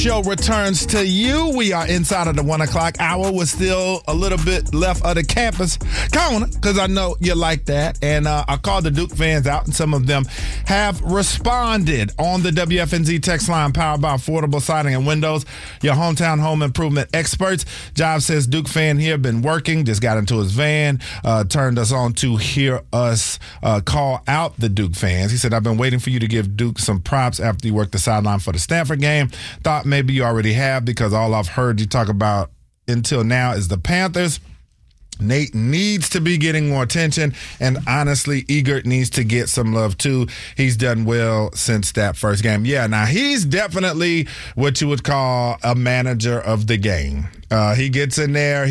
Show returns to you. We are inside of the 1 o'clock hour. We're still a little bit left of the campus corner because I know you like that. And I called the Duke fans out, and some of them have responded on the WFNZ text line powered by Affordable Siding and Windows, your hometown home improvement experts. Job says, Duke fan here, been working, just got into his van, turned us on to hear us call out the Duke fans. He said, I've been waiting for you to give Duke some props after you worked the sideline for the Stanford game. Thought maybe you already have, because all I've heard you talk about until now is the Panthers. Nate needs to be getting more attention, and honestly, Egert needs to get some love too. He's done well since that first game. Yeah, now he's definitely what you would call a manager of the game. He gets in there.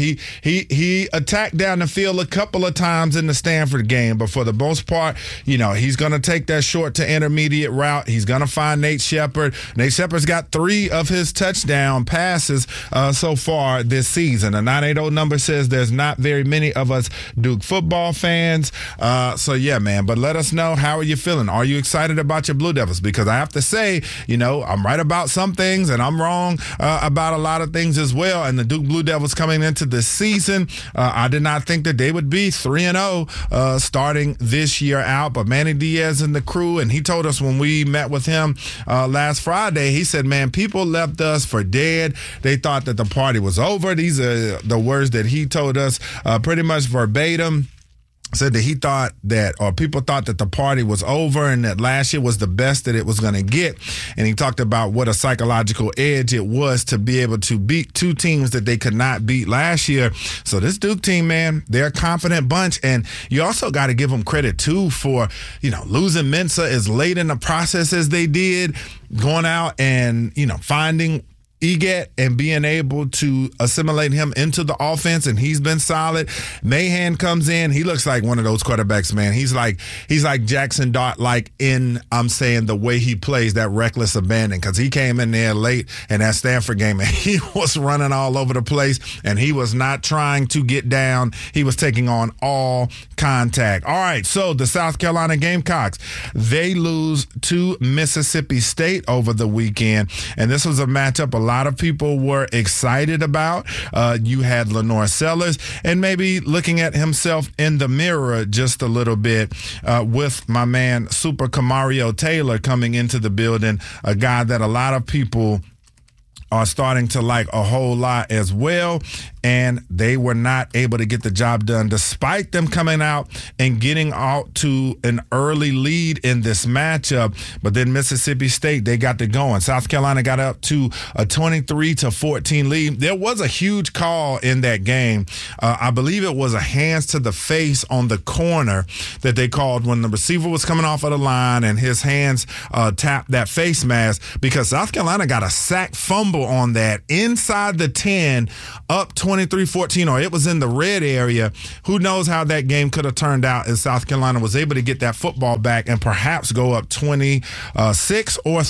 He attacked down the field a couple of times in the Stanford game, but for the most part, he's going to take that short to intermediate route. He's going to find Nate Shepherd. Nate Shepherd's got 3 of his touchdown passes so far this season. A 980 number says there's not very many of us Duke football fans. So yeah, man, but let us know, how are you feeling? Are you excited about your Blue Devils? Because I have to say, I'm right about some things and I'm wrong about a lot of things as well. And the Duke Blue Devils coming into the season, I did not think that they would be 3-0 starting this year out. But Manny Diaz and the crew, and he told us when we met with him last Friday, he said, man, people left us for dead. They thought that the party was over. These are the words that he told us pretty much verbatim. Said that he thought that, or people thought that the party was over and that last year was the best that it was going to get. And he talked about what a psychological edge it was to be able to beat 2 teams that they could not beat last year. So this Duke team, man, they're a confident bunch. And you also got to give them credit too for, losing Mensah as late in the process as they did, going out and, finding Egat and being able to assimilate him into the offense, and he's been solid. Mahan comes in. He looks like one of those quarterbacks, man. He's like Jackson Dart, I'm saying the way he plays, that reckless abandon, because he came in there late in that Stanford game and he was running all over the place, and he was not trying to get down. He was taking on all contact. All right, so the South Carolina Gamecocks, they lose to Mississippi State over the weekend, and this was a matchup a lot of people were excited about. You had Lenore Sellers, and maybe looking at himself in the mirror just a little bit with my man Super Kamario Taylor coming into the building, a guy that a lot of people are starting to like a whole lot as well. And they were not able to get the job done despite them coming out and getting out to an early lead in this matchup. But then Mississippi State, they got to going. South Carolina got up to a 23-14 lead. There was a huge call in that game. I believe it was a hands to the face on the corner that they called when the receiver was coming off of the line and his hands tapped that face mask, because South Carolina got a sack fumble on that inside the 10, up 23-14, or it was in the red area. Who knows how that game could have turned out if South Carolina was able to get that football back and perhaps go up 26 or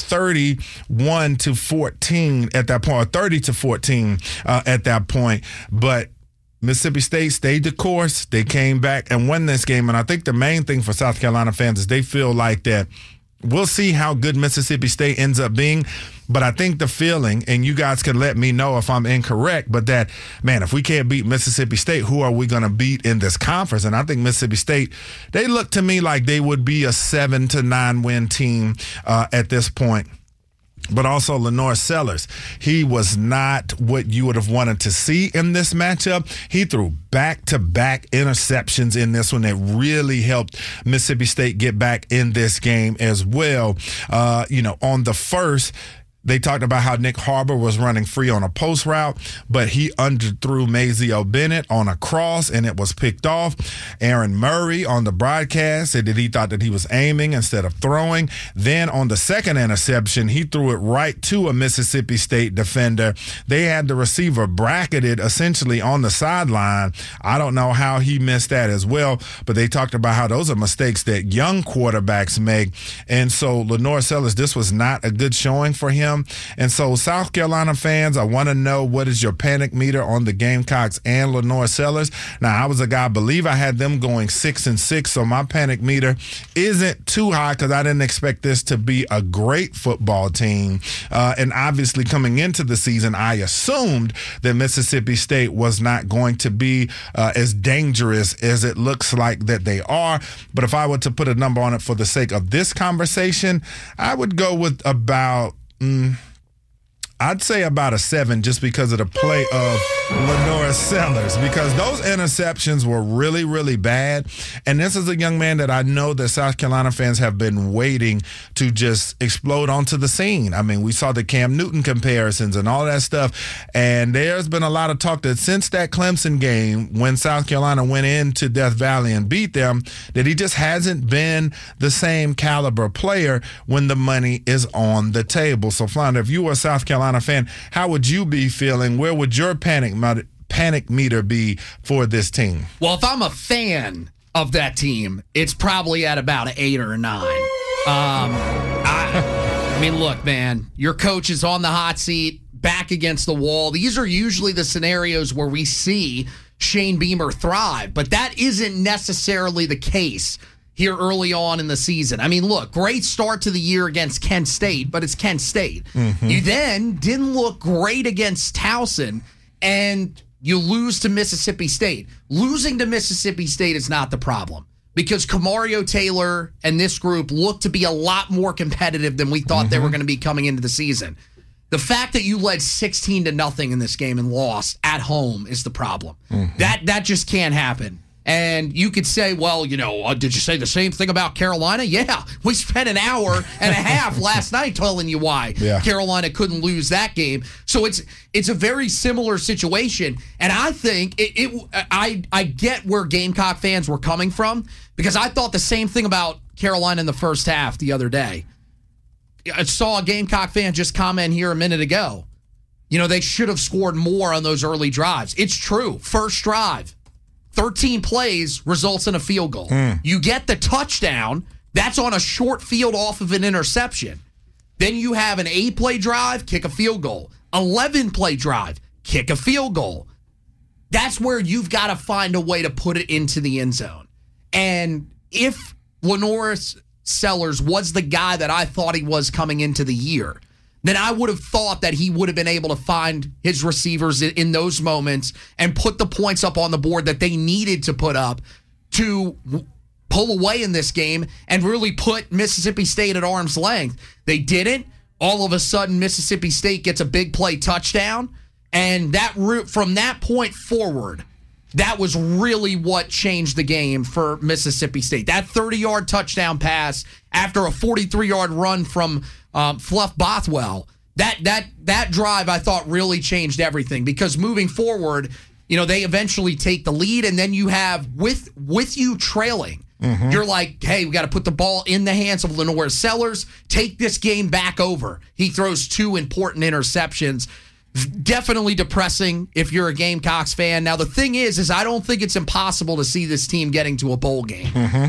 31-14 at that point, or 30-14 at that point. But Mississippi State stayed the course. They came back and won this game. And I think the main thing for South Carolina fans is they feel like that we'll see how good Mississippi State ends up being. But I think the feeling, and you guys can let me know if I'm incorrect, but that, man, if we can't beat Mississippi State, who are we going to beat in this conference? And I think Mississippi State, they look to me like they would be a 7-9 win team at this point. But also Lenore Sellers, he was not what you would have wanted to see in this matchup. He threw back-to-back interceptions in this one that really helped Mississippi State get back in this game as well. On the first, they talked about how Nick Harbor was running free on a post route, but he underthrew Mazeo Bennett on a cross, and it was picked off. Aaron Murray on the broadcast said that he thought that he was aiming instead of throwing. Then on the second interception, he threw it right to a Mississippi State defender. They had the receiver bracketed essentially on the sideline. I don't know how he missed that as well, but they talked about how those are mistakes that young quarterbacks make. And so Lenore Sellers, this was not a good showing for him. them. And so, South Carolina fans, I want to know, what is your panic meter on the Gamecocks and Lenore Sellers? Now, I was a guy, I believe I had them going 6-6, so my panic meter isn't too high because I didn't expect this to be a great football team. And obviously, coming into the season, I assumed that Mississippi State was not going to be as dangerous as it looks like that they are. But if I were to put a number on it for the sake of this conversation, I would go with about, I'd say about a 7, just because of the play of Lenore Sellers, because those interceptions were really, really bad. And this is a young man that I know that South Carolina fans have been waiting to just explode onto the scene. I mean, we saw the Cam Newton comparisons and all that stuff. And there's been a lot of talk that since that Clemson game, when South Carolina went into Death Valley and beat them, that he just hasn't been the same caliber player when the money is on the table. So, Flounder, if you were a South Carolina fan, how would you be feeling? Where would your panic meter be for this team? Well, if I'm a fan of that team, it's probably at about an 8 or a 9. I mean, look, man, your coach is on the hot seat, back against the wall. These are usually the scenarios where we see Shane Beamer thrive, but that isn't necessarily the case here early on in the season. I mean, look, great start to the year against Kent State, but it's Kent State. Mm-hmm. You then didn't look great against Towson, and you lose to Mississippi State. Losing to Mississippi State is not the problem, because Kamario Taylor and this group look to be a lot more competitive than we thought they were going to be coming into the season. The fact that you led 16-0 in this game and lost at home is the problem. Mm-hmm. That just can't happen. And you could say, well, you know, did you say the same thing about Carolina? Yeah, we spent an hour and a half last night telling you why Carolina couldn't lose that game. So it's a very similar situation. And I think I get where Gamecock fans were coming from, because I thought the same thing about Carolina in the first half the other day. I saw a Gamecock fan just comment here a minute ago. You know, they should have scored more on those early drives. It's true. First drive, 13 plays results in a field goal. You get the touchdown. That's on a short field off of an interception. Then you have an 8-play drive, kick a field goal. 11-play drive, kick a field goal. That's where you've got to find a way to put it into the end zone. And if Lenore Sellers was the guy that I thought he was coming into the year, then I would have thought that he would have been able to find his receivers in those moments and put the points up on the board that they needed to put up to pull away in this game and really put Mississippi State at arm's length. They didn't. All of a sudden, Mississippi State gets a big play touchdown, and from that point forward, that was really what changed the game for Mississippi State. That 30-yard touchdown pass after a 43-yard run from Fluff Bothwell, that drive I thought really changed everything, because moving forward, you know, they eventually take the lead, and then you have with you trailing. Mm-hmm. You're like, hey, we got to put the ball in the hands of Lenore Sellers, take this game back over. He throws 2 important interceptions. Definitely depressing if you're a Gamecocks fan. Now, the thing is I don't think it's impossible to see this team getting to a bowl game.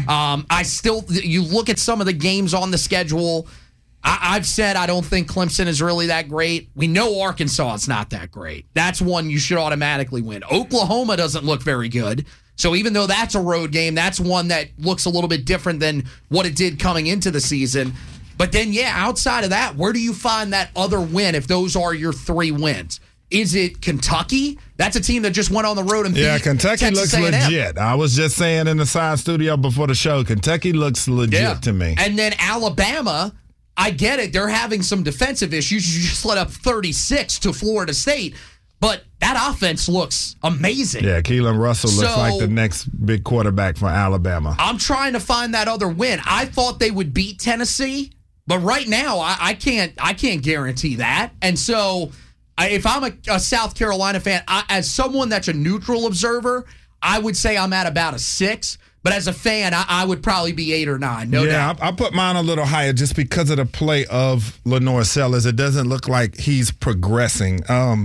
Mm-hmm. You look at some of the games on the schedule. I've said I don't think Clemson is really that great. We know Arkansas is not that great. That's one you should automatically win. Oklahoma doesn't look very good. So even though that's a road game, that's one that looks a little bit different than what it did coming into the season. But then, outside of that, where do you find that other win if those are your 3 wins? Is it Kentucky? That's a team that just went on the road and beat Kentucky Texas looks A&M. legit. I was just saying in the side studio before the show, Kentucky looks legit to me. And then Alabama, I get it. They're having some defensive issues. You just let up 36 to Florida State. But that offense looks amazing. Yeah, Keelan Russell looks like the next big quarterback for Alabama. I'm trying to find that other win. I thought they would beat Tennessee, but right now I can't guarantee that. And so if I'm a South Carolina fan, as someone that's a neutral observer, I would say I'm at about a 6. But as a fan, I would probably be 8 or 9, no doubt. Yeah, I put mine a little higher just because of the play of Lenore Sellers. It doesn't look like he's progressing.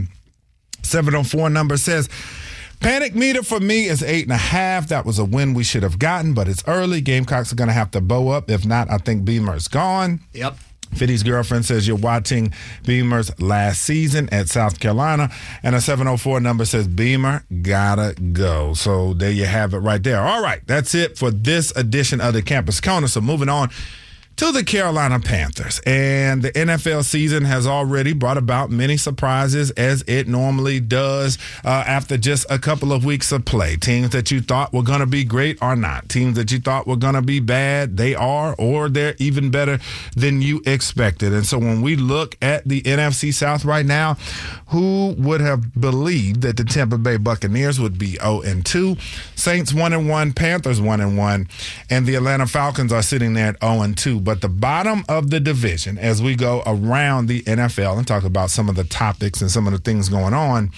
704 number says, panic meter for me is 8.5. That was a win we should have gotten, but it's early. Gamecocks are going to have to bow up. If not, I think Beamer is gone. Yep. Fiddy's girlfriend says you're watching Beamer's last season at South Carolina. And a 704 number says Beamer gotta go. So there you have it right there. All right, that's it for this edition of the Campus Corner. So moving on to the Carolina Panthers. And the NFL season has already brought about many surprises, as it normally does after just a couple of weeks of play. Teams that you thought were going to be great are not. Teams that you thought were going to be bad, they are, or they're even better than you expected. And so when we look at the NFC South right now, who would have believed that the Tampa Bay Buccaneers would be 0-2, Saints 1-1, Panthers 1-1, and the Atlanta Falcons are sitting there at 0-2. But the bottom of the division, as we go around the NFL and talk about some of the topics and some of the things going on,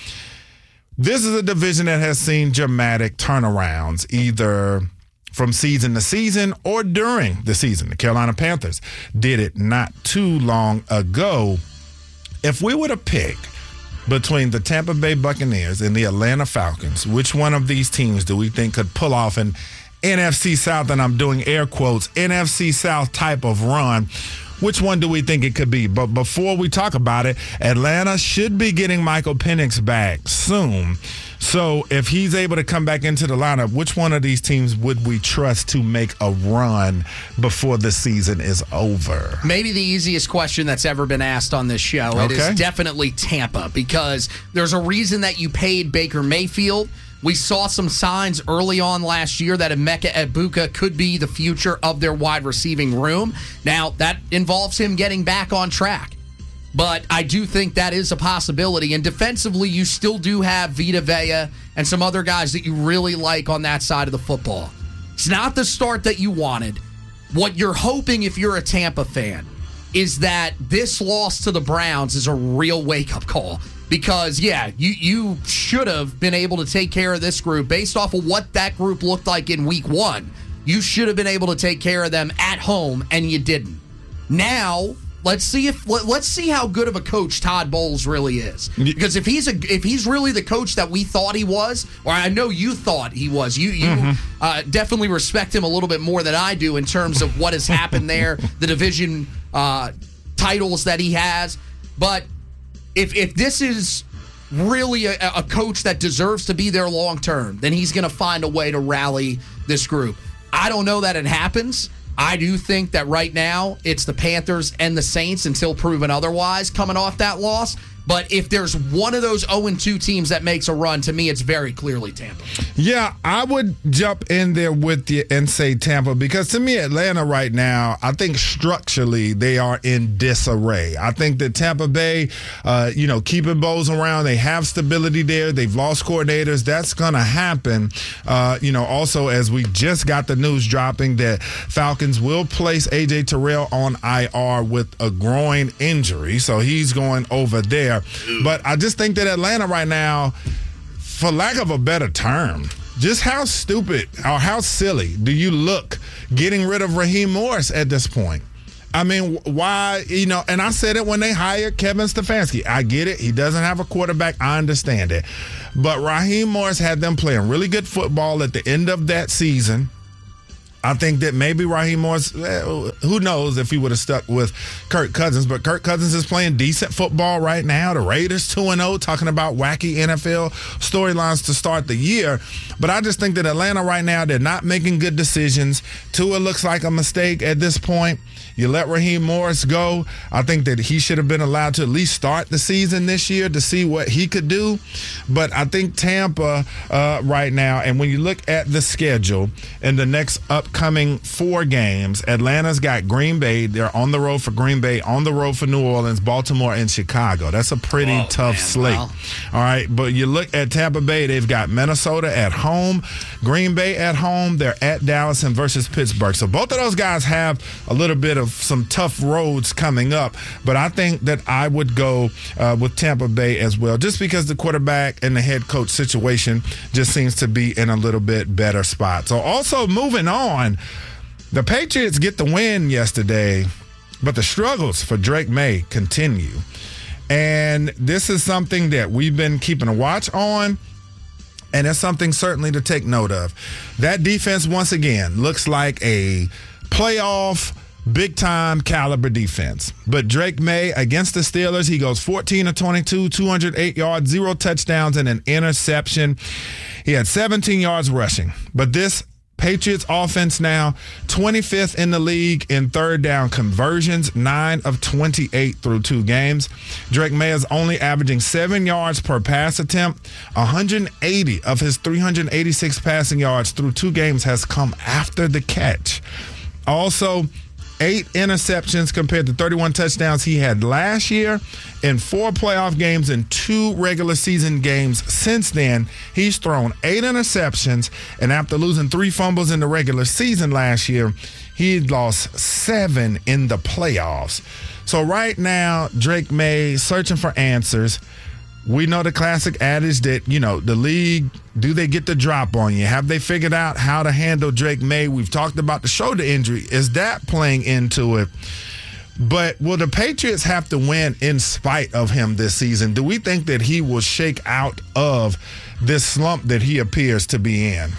this is a division that has seen dramatic turnarounds, either from season to season or during the season. The Carolina Panthers did it not too long ago. If we were to pick between the Tampa Bay Buccaneers and the Atlanta Falcons, which one of these teams do we think could pull off an NFC South, and I'm doing air quotes, NFC South type of run? Which one do we think it could be? But before we talk about it, Atlanta should be getting Michael Penix back soon. So if he's able to come back into the lineup, which one of these teams would we trust to make a run before the season is over? Maybe the easiest question that's ever been asked on this show. Okay. It is definitely Tampa, because there's a reason that you paid Baker Mayfield. We saw some signs early on last year that Emeka Egbuka could be the future of their wide receiving room. Now, that involves him getting back on track. But I do think that is a possibility. And defensively, you still do have Vita Vea and some other guys that you really like on that side of the football. It's not the start that you wanted. What you're hoping, if you're a Tampa fan, is that this loss to the Browns is a real wake-up call. Because, yeah, you should have been able to take care of this group based off of what that group looked like in week one. You should have been able to take care of them at home, and you didn't. Now, let's see how good of a coach Todd Bowles really is. Because if he's really the coach that we thought he was, or I know you thought he was, you definitely respect him a little bit more than I do in terms of what has happened there, the division titles that he has. But if this is really a coach that deserves to be there long term, then he's going to find a way to rally this group. I don't know that it happens. I do think that right now it's the Panthers and the Saints until proven otherwise coming off that loss. But if there's one of those 0-2 teams that makes a run, to me, it's very clearly Tampa. Yeah, I would jump in there with you and say Tampa, because to me, Atlanta right now, I think structurally they are in disarray. I think that Tampa Bay, keeping Bowles around, they have stability there. They've lost coordinators. That's going to happen. Also, as we just got the news dropping that Falcons will place A.J. Terrell on IR with a groin injury. So he's going over there. But I just think that Atlanta right now, for lack of a better term, just how stupid or how silly do you look getting rid of Raheem Morris at this point? I mean, why, and I said it when they hired Kevin Stefanski. I get it. He doesn't have a quarterback. I understand it. But Raheem Morris had them playing really good football at the end of that season. I think that maybe Raheem Morris, who knows if he would have stuck with Kirk Cousins, but Kirk Cousins is playing decent football right now. The Raiders 2-0, talking about wacky NFL storylines to start the year. But I just think that Atlanta right now, they're not making good decisions. Tua looks like a mistake at this point. You let Raheem Morris go. I think that he should have been allowed to at least start the season this year to see what he could do. But I think Tampa right now, and when you look at the schedule in the next upcoming 4 games, Atlanta's got Green Bay. They're on the road for Green Bay, on the road for New Orleans, Baltimore, and Chicago. That's a pretty tough slate. Wow. All right, but you look at Tampa Bay, they've got Minnesota at home, Green Bay at home, they're at Dallas and versus Pittsburgh. So both of those guys have a little bit of some tough roads coming up, but I think that I would go with Tampa Bay as well, just because the quarterback and the head coach situation just seems to be in a little bit better spot. So also moving on, the Patriots get the win yesterday, but the struggles for Drake May continue. And this is something that we've been keeping a watch on, and it's something certainly to take note of. That defense, once again, looks like a playoff big-time caliber defense. But Drake May, against the Steelers, he goes 14 of 22, 208 yards, 0 touchdowns, and an interception. He had 17 yards rushing. But this Patriots offense now 25th in the league in third down conversions, 9 of 28 through 2 games. Drake May is only averaging 7 yards per pass attempt. 180 of his 386 passing yards through 2 games has come after the catch. Also, 8 interceptions compared to 31 touchdowns he had last year. In 4 playoff games and 2 regular season games since then, he's thrown 8 interceptions, and after losing 3 fumbles in the regular season last year, he lost 7 in the playoffs. So right now, Drake May searching for answers. We know the classic adage that, the league, do they get the drop on you? Have they figured out how to handle Drake May? We've talked about the shoulder injury. Is that playing into it? But will the Patriots have to win in spite of him this season? Do we think that he will shake out of this slump that he appears to be in?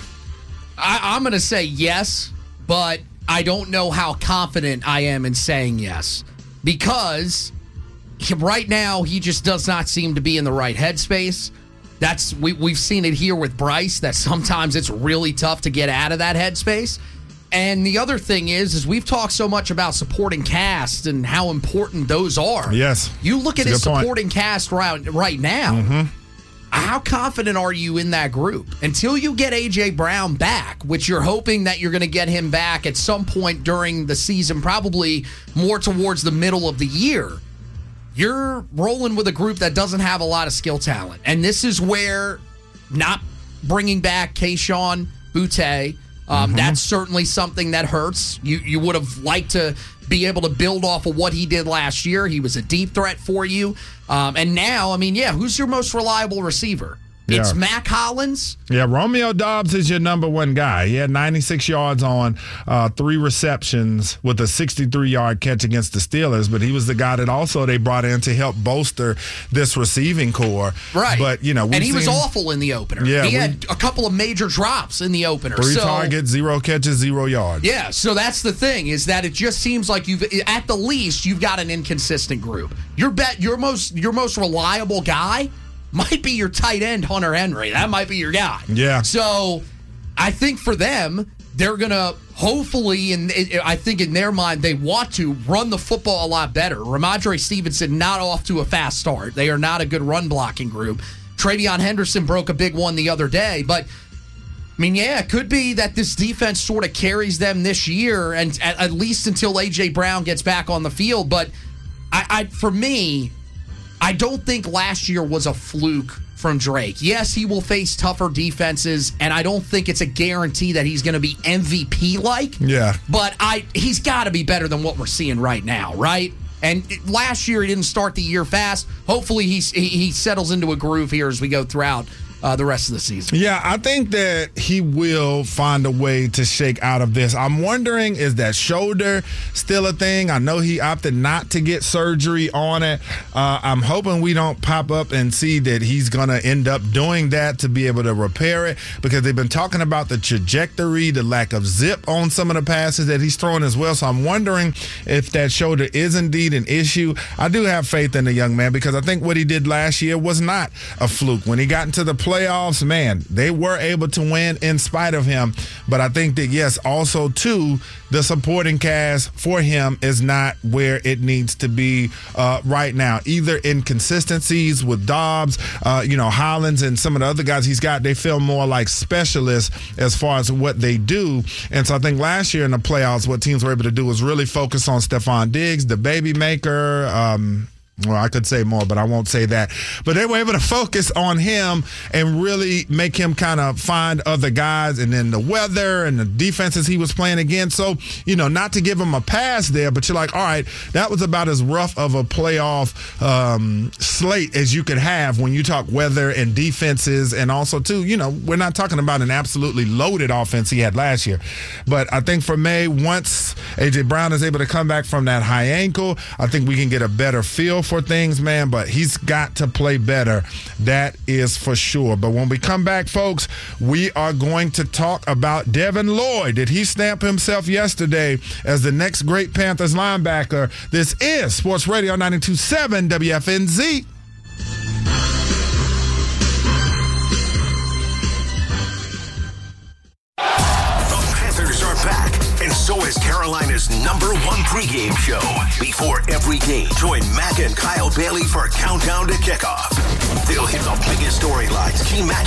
I'm going to say yes, but I don't know how confident I am in saying yes. Because right now, he just does not seem to be in the right headspace. We've seen it here with Bryce, that sometimes it's really tough to get out of that headspace. And the other thing is we've talked so much about supporting cast and how important those are. Yes. You look at his supporting cast right now. Mm-hmm. How confident are you in that group? Until you get A.J. Brown back, which you're hoping that you're going to get him back at some point during the season, probably more towards the middle of the year. You're rolling with a group that doesn't have a lot of skill talent. And this is where not bringing back Kayshon Boutte, that's certainly something that hurts. You would have liked to be able to build off of what he did last year. He was a deep threat for you. And now, who's your most reliable receiver? Yeah. It's Mac Hollins. Yeah, Romeo Doubs is your number one guy. He had 96 yards on 3 receptions with a 63-yard catch against the Steelers, but he was the guy that also they brought in to help bolster this receiving core. Right. But, and he was awful in the opener. Yeah, he had a couple of major drops in the opener. 3 targets, 0 catches, 0 yards. Yeah, so that's the thing, is that it just seems like at the least, you've got an inconsistent group. Your most reliable guy might be your tight end, Hunter Henry. That might be your guy. Yeah. So I think for them, they're going to hopefully, and I think in their mind, they want to run the football a lot better. Ramondre Stevenson not off to a fast start. They are not a good run blocking group. Travion Henderson broke a big one the other day. But, it could be that this defense sort of carries them this year, and at least until A.J. Brown gets back on the field. But for me, I don't think last year was a fluke from Drake. Yes, he will face tougher defenses, and I don't think it's a guarantee that he's going to be MVP-like. Yeah. But he's got to be better than what we're seeing right now, right? And last year he didn't start the year fast. Hopefully he settles into a groove here as we go throughout the rest of the season. Yeah, I think that he will find a way to shake out of this. I'm wondering, is that shoulder still a thing? I know he opted not to get surgery on it. I'm hoping we don't pop up and see that he's going to end up doing that to be able to repair it, because they've been talking about the trajectory, the lack of zip on some of the passes that he's throwing as well. So I'm wondering if that shoulder is indeed an issue. I do have faith in the young man, because I think what he did last year was not a fluke. When he got into the playoffs, man, they were able to win in spite of him. But I think that, yes, also, too, the supporting cast for him is not where it needs to be right now. Either inconsistencies with Dobbs, Hollins, and some of the other guys he's got, they feel more like specialists as far as what they do. And so I think last year in the playoffs, what teams were able to do was really focus on Stephon Diggs, the baby maker, well, I could say more, but I won't say that. But they were able to focus on him and really make him kind of find other guys, and then the weather and the defenses he was playing against. So, not to give him a pass there, but you're like, all right, that was about as rough of a playoff slate as you could have when you talk weather and defenses. And also, too, we're not talking about an absolutely loaded offense he had last year. But I think for May, once A.J. Brown is able to come back from that high ankle, I think we can get a better feel for things, man, but he's got to play better. That is for sure. But when we come back, folks, we are going to talk about Devin Lloyd. Did he stamp himself yesterday as the next great Panthers linebacker? This is Sports Radio 92.7 WFNZ. Back, and so is Carolina's #1 pregame show. Before every game, join Mac and Kyle Bailey for Countdown to Kickoff. They'll hit the biggest storylines, key matchups,